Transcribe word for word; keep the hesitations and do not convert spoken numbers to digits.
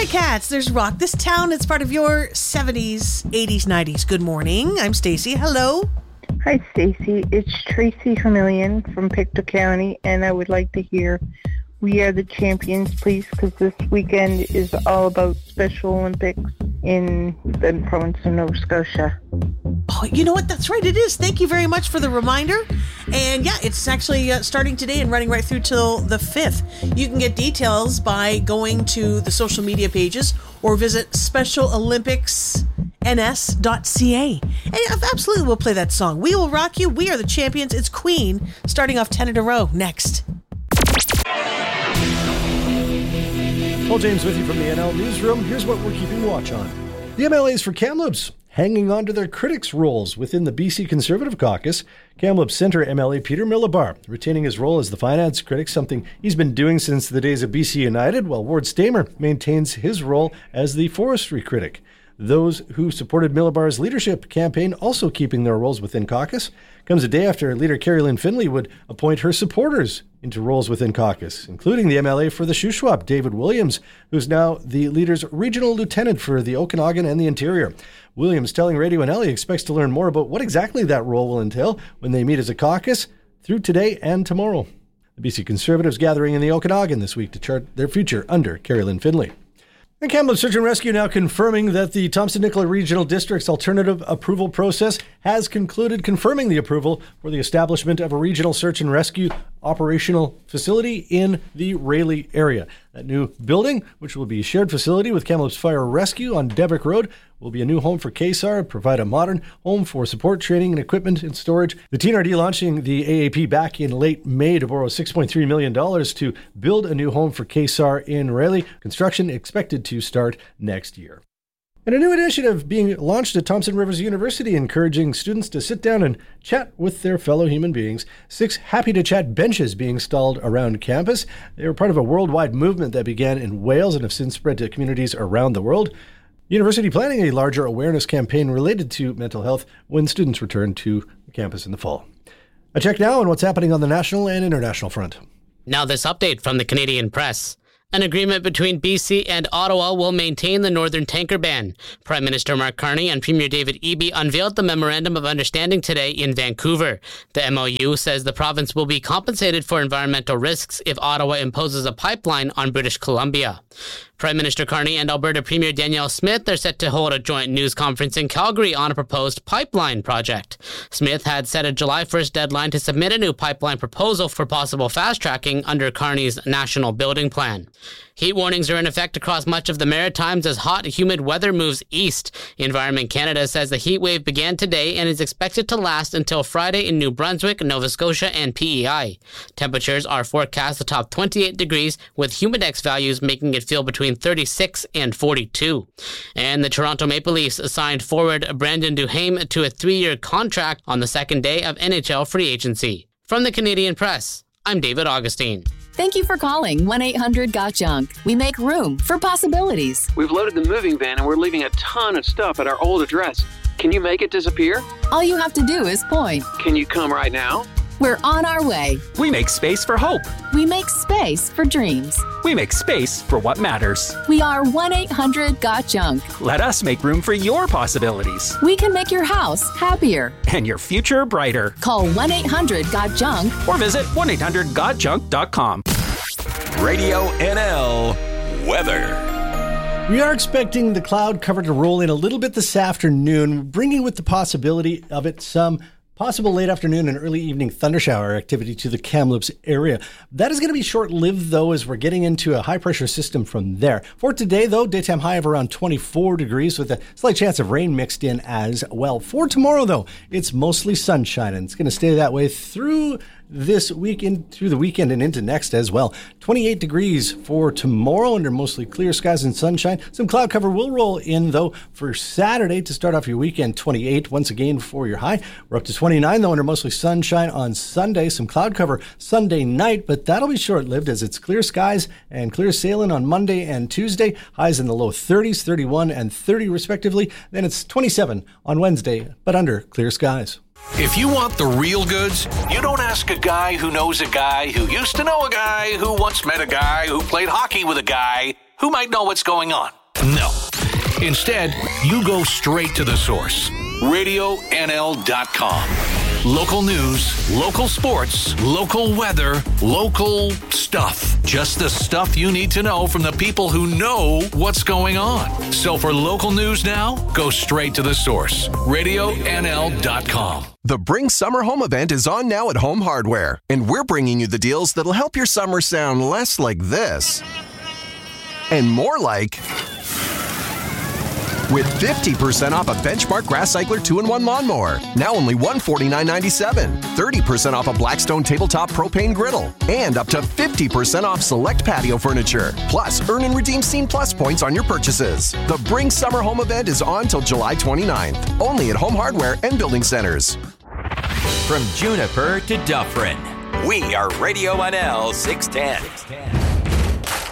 Cats, there's rock. This town is part of your seventies, eighties, nineties. Good morning. I'm Stacy. Hello. Hi, Stacy. It's Tracy Vermillion from Pictou County, and I would like to hear We Are the Champions, please, because this weekend is all about Special Olympics in the province of Nova Scotia. Oh, you know what? That's right. It is. Thank you very much for the reminder. And yeah, it's actually uh, starting today and running right through till the fifth. You can get details by going to the social media pages or visit special olympics n s dot c a. And absolutely, we'll play that song. We Will Rock You. We Are the Champions. It's Queen, starting off ten in a row. Next. Paul James with you from the N L Newsroom. Here's what we're keeping watch on. The M L As for Kamloops hanging on to their critics' roles within the B C Conservative Caucus. Kamloops Centre M L A Peter Milobar retaining his role as the finance critic, something he's been doing since the days of B C United, while Ward Stamer maintains his role as the forestry critic. Those who supported Milobar's leadership campaign also keeping their roles within caucus. Comes a day after leader Carrie Lynn Finley would appoint her supporters into roles within caucus, including the M L A for the Shuswap, David Williams, who's now the leader's regional lieutenant for the Okanagan and the Interior. Williams telling Radio N L he expects to learn more about what exactly that role will entail when they meet as a caucus through today and tomorrow. The B C Conservatives gathering in the Okanagan this week to chart their future under Carrie Lynn Finley. And Kamloops Search and Rescue now confirming that the Thompson-Nicola Regional District's alternative approval process has concluded, confirming the approval for the establishment of a regional search and rescue operational facility in the Rayleigh area. That new building, which will be a shared facility with Kamloops Fire Rescue on Devick Road, will be a new home for K S A R, provide a modern home for support, training, and equipment and storage. The T N R D launching the A A P back in late May to borrow six point three million dollars to build a new home for K S A R in Rayleigh. Construction expected to start next year. And a new initiative being launched at Thompson Rivers University, encouraging students to sit down and chat with their fellow human beings. Six Happy to Chat benches being installed around campus. They were part of a worldwide movement that began in Wales and have since spread to communities around the world. University planning a larger awareness campaign related to mental health when students return to campus in the fall. A check now on what's happening on the national and international front. Now this update from the Canadian Press. An agreement between B C and Ottawa will maintain the northern tanker ban. Prime Minister Mark Carney and Premier David Eby unveiled the Memorandum of Understanding today in Vancouver. The M O U says the province will be compensated for environmental risks if Ottawa imposes a pipeline on British Columbia. Prime Minister Carney and Alberta Premier Danielle Smith are set to hold a joint news conference in Calgary on a proposed pipeline project. Smith had set a July first deadline to submit a new pipeline proposal for possible fast-tracking under Carney's National Building Plan. Heat warnings are in effect across much of the Maritimes as hot, humid weather moves east. Environment Canada says the heat wave began today and is expected to last until Friday in New Brunswick, Nova Scotia, and P E I. Temperatures are forecast to top twenty-eight degrees, with humidex values making it feel between thirty-six and forty-two. And the Toronto Maple Leafs assigned forward Brandon Duhaime to a three-year contract on the second day of N H L free agency. From the Canadian Press, I'm David Augustine. Thank you for calling one eight hundred got junk. We make room for possibilities. We've loaded the moving van and we're leaving a ton of stuff at our old address. Can you make it disappear? All you have to do is point. Can you come right now? We're on our way. We make space for hope. We make space for dreams. We make space for what matters. We are one eight hundred got junk. Let us make room for your possibilities. We can make your house happier. And your future brighter. Call one eight hundred got junk. Or visit one eight hundred got junk dot com. Radio N L weather. We are expecting the cloud cover to roll in a little bit this afternoon, bringing with the possibility of it some possible late afternoon and early evening thundershower activity to the Kamloops area. That is going to be short-lived, though, as we're getting into a high-pressure system from there. For today, though, daytime high of around twenty-four degrees with a slight chance of rain mixed in as well. For tomorrow, though, it's mostly sunshine, and it's going to stay that way through this weekend, through the weekend and into next as well. twenty-eight degrees for tomorrow under mostly clear skies and sunshine. Some cloud cover will roll in, though, for Saturday to start off your weekend. twenty-eight once again for your high. We're up to twenty-nine, though, under mostly sunshine on Sunday. Some cloud cover Sunday night, but that'll be short-lived as it's clear skies and clear sailing on Monday and Tuesday. Highs in the low thirties, thirty-one and thirty respectively. Then it's twenty-seven on Wednesday, but under clear skies. If you want the real goods, you don't ask a guy who knows a guy who used to know a guy who once met a guy who played hockey with a guy who might know what's going on. No. Instead, you go straight to the source. radio N L dot com. Local news, local sports, local weather, local stuff. Just the stuff you need to know from the people who know what's going on. So for local news now, go straight to the source. radio N L dot com. The Bring Summer Home event is on now at Home Hardware, and we're bringing you the deals that'll help your summer sound less like this and more like... With fifty percent off a Benchmark Grass Cycler two in one lawnmower. Now only one hundred forty-nine ninety-seven. thirty percent off a Blackstone Tabletop Propane Griddle. And up to fifty percent off select patio furniture. Plus, earn and redeem Scene Plus points on your purchases. The Bring Summer Home event is on till July twenty-ninth. Only at Home Hardware and Building Centers. From Juniper to Dufferin, we are Radio N L six ten.